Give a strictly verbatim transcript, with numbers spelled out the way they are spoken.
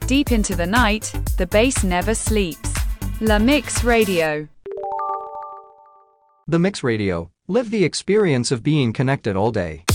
Deep into the night, the bass never sleeps. La Mix Radio. The Mix Radio. Live the experience of being connected all day.